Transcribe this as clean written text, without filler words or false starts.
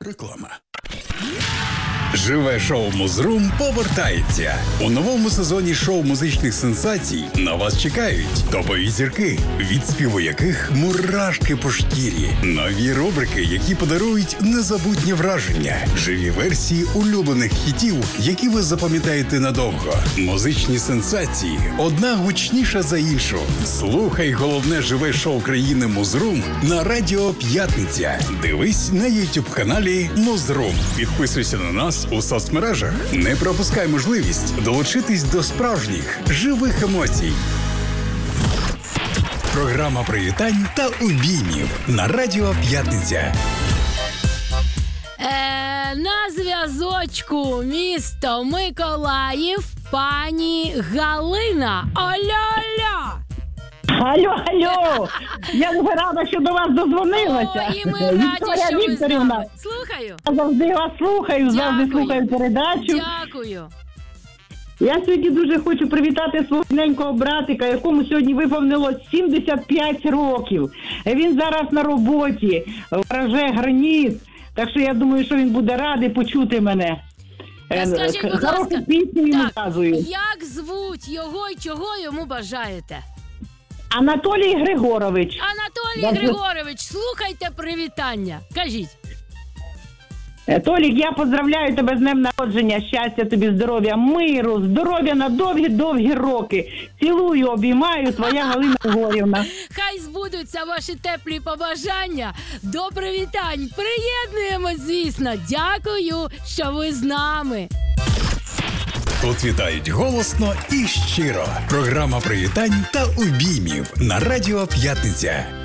Реклама. Живе шоу Музрум повертається. У новому сезоні шоу музичних сенсацій на вас чекають топові зірки, від співу яких мурашки по шкірі, нові рубрики, які подарують незабутнє враження, живі версії улюблених хітів, які ви запам'ятаєте надовго. Музичні сенсації одна гучніша за іншу. Слухай головне живе шоу країни Музрум на Радіо П'ятниця. Дивись на YouTube-каналі Музрум. Підписуйся на нас у соцмережах. Не пропускай можливість долучитись до справжніх, живих емоцій. Програма привітань та обіймів на Радіо П'ятниця. На зв'язочку місто Миколаїв, пані Галина. Алло-алло! Алло! Я дуже рада, що до вас дозвонилася. О, і ми раді, що ви з нами. Слухаю. Я завжди вас слухаю, завжди слухаю передачу. Дякую. Я сьогодні дуже хочу привітати свого ненького братика, якому сьогодні виповнилось 75 років. Він зараз на роботі, враже граніт. Так що я думаю, що він буде радий почути мене. Скажіть, будь ласка, хорошу пісню йому казую. Як звуть його і чого йому бажаєте? Анатолій Григорович. Анатолій Григорович, слухайте привітання. Кажіть. Толік, я поздравляю тебе з днем народження, щастя тобі, здоров'я, миру, здоров'я на довгі-довгі роки. Цілую, обіймаю, твоя Галина Григорівна. Хай збудуться ваші теплі побажання. До привітань. Приєднуємо, звісно. Дякую, що ви з нами. Тут вітають голосно і щиро. Програма привітань та обіймів на Радіо П'ятниця.